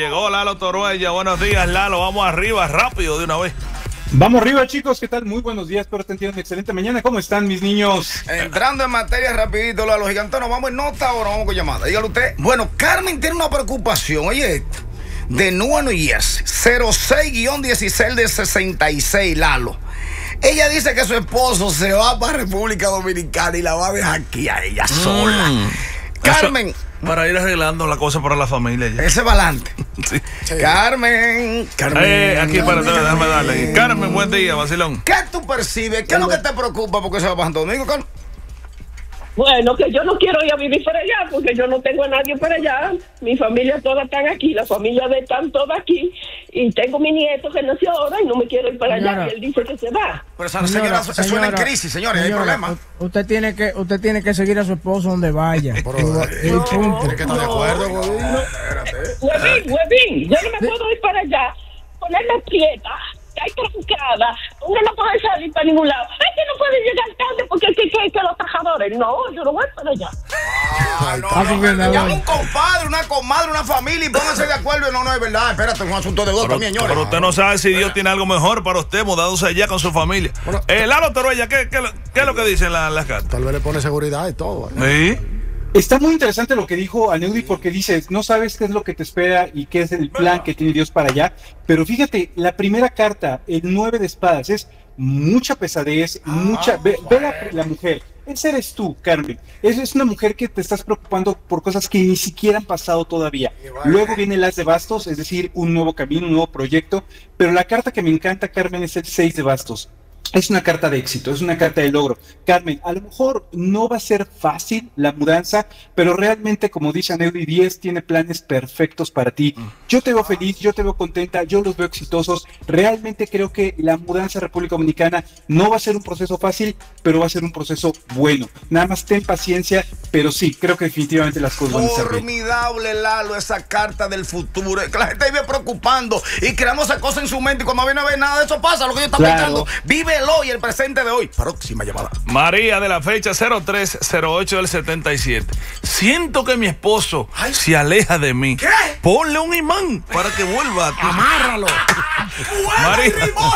llegó Lalo Toruella. Buenos días, Lalo. Vamos arriba, rápido, de una vez. Vamos arriba, chicos, ¿qué tal? Muy buenos días, espero que tengan una excelente mañana. ¿Cómo están, mis niños? Entrando en materia rapidito, los gigantones, vamos en nota ahora, vamos con llamada. Dígalo usted. Bueno, Carmen tiene una preocupación, oye, de Nuevo Years, 06-16 de 66, Lalo. Ella dice que su esposo se va para República Dominicana y la va a dejar aquí a ella sola. Carmen. Eso, para ir arreglando la cosa para la familia. Ya. Ese va adelante. Sí. Carmen. Aquí para déjame darle. Carmen, buen día, vacilón. ¿Qué tú percibes? ¿Qué es lo que te preocupa porque se va para Santo Domingo, Carmen? Bueno, que yo no quiero ir a vivir para allá porque yo no tengo a nadie para allá. Mi familia toda están aquí, la familia de están toda aquí. Y tengo mi nieto que nació ahora y no me quiero ir para allá. Y él dice que se va. Pero esa señora suena en crisis, señores, hay problema. Usted tiene que seguir a su esposo donde vaya. Tiene que estar de acuerdo, Huevín, yo no me puedo ir para allá, ponerme prieta. Hay trancada, uno no puede salir para ningún lado. Es que no puede llegar tarde porque es que los trabajadores. No, yo no voy para allá. Llama un compadre, una comadre, una familia y pónganse de acuerdo. No es verdad. Espérate, es un asunto de dos también, señores. Pero usted no sabe si Dios tiene algo mejor para usted, mudándose allá con su familia. Bueno, Lalo Toruella, ¿qué es lo que dicen las cartas? Tal vez le pone seguridad y todo. Sí. Está muy interesante lo que dijo Aneudi porque dice, no sabes qué es lo que te espera y qué es el plan que tiene Dios para allá, pero fíjate, la primera carta, el 9 de espadas, es mucha pesadez, ve la mujer. Esa eres tú, Carmen. Es una mujer que te estás preocupando por cosas que ni siquiera han pasado todavía. Luego viene el as de bastos, es decir, un nuevo camino, un nuevo proyecto, pero la carta que me encanta, Carmen, es el 6 de bastos. Es una carta de éxito, es una carta de logro. Carmen, a lo mejor no va a ser fácil la mudanza, pero realmente, como dice Aneudi, 10 tiene planes perfectos para ti. Yo te veo feliz, yo te veo contenta, yo los veo exitosos. Realmente creo que la mudanza a República Dominicana no va a ser un proceso fácil, pero va a ser un proceso bueno. Nada más ten paciencia, pero sí, creo que definitivamente las cosas van a ser bien. Formidable, Lalo, esa carta del futuro. Que la gente vive preocupando y creando esa cosa en su mente y cuando viene a ver nada de eso pasa, lo que yo está pensando. Vive el hoy, el presente de hoy. Próxima llamada. María de la fecha 0308 del 77. Siento que mi esposo se aleja de mí. ¿Qué? Ponle un imán para que vuelva a ti. Amárralo. María.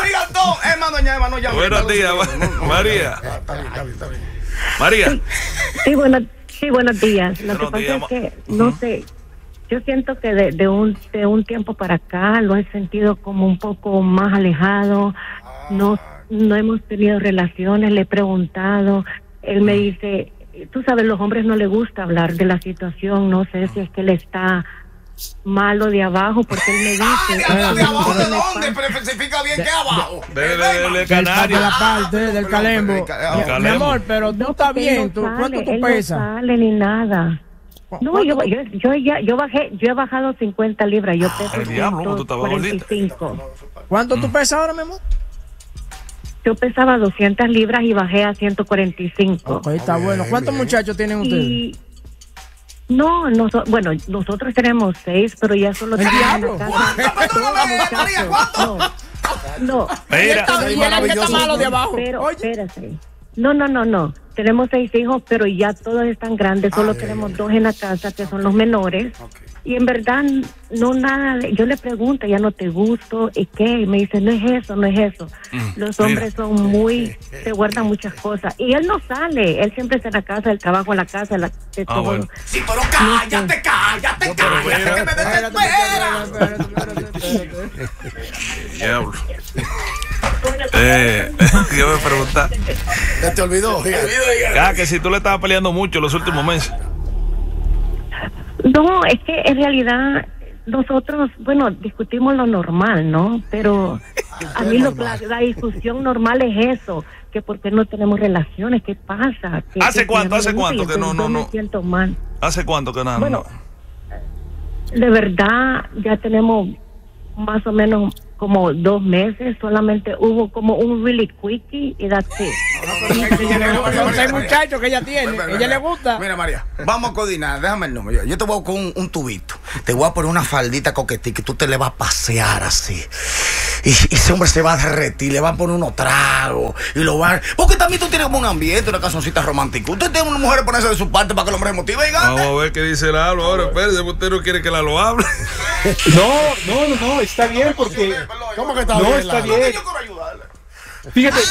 Buenos días, María. Está bien. María. Sí, buenos días. Lo que pasa es que, no sé, yo siento que de un tiempo para acá lo he sentido como un poco más alejado. No hemos tenido relaciones, le he preguntado, él me dice, tú sabes, los hombres no les gusta hablar de la situación, no sé si es que él está malo de abajo, porque él me dice... ¿De abajo de dónde? Pero especifica bien que abajo. De Canarias. De la parte del Calembo. Mi amor, pero tú estás bien, ¿cuánto tú pesas? No sale ni nada. No, yo he bajado 50 libras, yo peso 145. ¿Cuánto tú pesas ahora, mi amor? Yo pesaba 200 libras y bajé a 145. Okay, está bueno. ¿Cuántos muchachos tienen ustedes? Nosotros tenemos 6, pero ya solo tenemos No. Mira, está malo de abajo. Pero, espérate. No. Tenemos 6 hijos, pero ya todos están grandes. Solo tenemos 2 en la casa, que son los menores. Y en verdad, nada. Yo le pregunto, ya no te gusto, ¿y qué? Y me dice, no es eso. Los hombres son se guardan muchas cosas. Y él no sale, él siempre está en la casa, el trabajo en la casa, de todo. Bueno. Sí, pero cállate, que me desespera. Diablo. ¿Qué me preguntar? ¿Ya te olvidó? Que si tú le estabas peleando mucho los últimos meses. No, es que en realidad nosotros, discutimos lo normal, ¿no? Pero a mí la discusión normal es eso, que por qué no tenemos relaciones, ¿qué pasa? ¿Hace cuánto que no? Me siento mal. ¿Hace cuánto que nada? Bueno, de verdad ya tenemos más o menos como 2 meses, solamente hubo como un really quickie y that's it. Hay muchachos que ella tiene, ella le gusta. Mira, María, vamos a coordinar, déjame el número. Yo te voy con un tubito, te voy a poner una faldita coquetita y tú te le vas a pasear así. Y ese hombre se va a derretir, le va a poner unos tragos y lo va a... Porque también tú tienes como un ambiente, una cancioncita romántica. Usted tiene una mujer ponerse de su parte para que el hombre se motive y gane. Vamos a ver qué dice Lalo ahora. Espérese, usted no quiere que Lalo hable. No, está bien porque... ¿Cómo que está bien? No, está bien. Fíjate,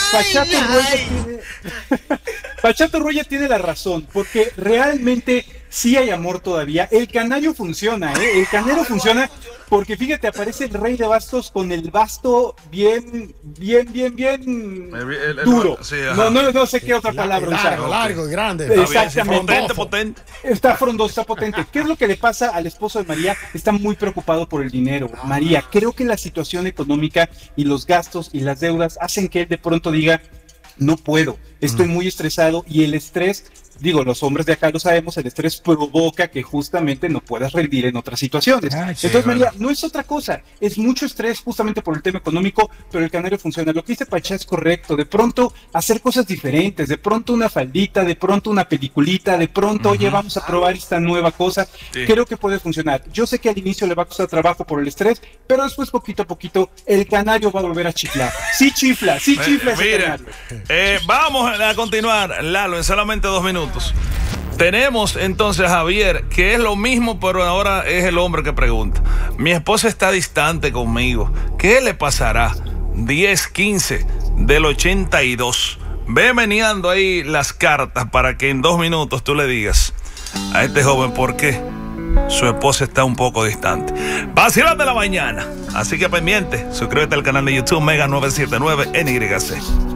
Pachato Roya tiene la razón, porque realmente sí hay amor todavía. El canario funciona, el canero funciona, porque fíjate, aparece el rey de bastos con el basto bien duro. Sí, no sé qué otra palabra usar. Largo y grande. Exactamente. Potente. Está frondoso, está potente. ¿Qué es lo que le pasa al esposo de María? Está muy preocupado por el dinero. María, creo que la situación económica y los gastos y las deudas hacen que él de pronto diga, no puedo, estoy muy estresado, y el estrés, digo, los hombres de acá lo sabemos, el estrés provoca que justamente no puedas rendir en otras situaciones. Entonces, María, no es otra cosa, es mucho estrés justamente por el tema económico, pero el canario funciona. Lo que dice Pachá es correcto, de pronto hacer cosas diferentes, de pronto una faldita, de pronto una peliculita, de pronto, oye, vamos a probar esta nueva cosa. Sí. Creo que puede funcionar. Yo sé que al inicio le va a costar trabajo por el estrés, pero después poquito a poquito el canario va a volver a chiflar. Sí chifla ese canario. Vamos a continuar, Lalo, en solamente 2 minutos. Tenemos entonces a Javier, que es lo mismo, pero ahora es el hombre que pregunta. Mi esposa está distante conmigo. ¿Qué le pasará? 10-15 del 82. Ve meneando ahí las cartas para que en 2 minutos tú le digas a este joven por qué su esposa está un poco distante. Vacilón de la mañana. Así que pendiente, suscríbete al canal de YouTube Mega 979 NYC.